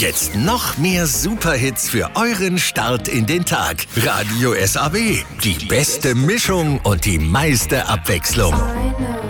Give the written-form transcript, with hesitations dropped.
Jetzt noch mehr Superhits für euren Start in den Tag. Radio SAW, die beste Mischung und die meiste Abwechslung.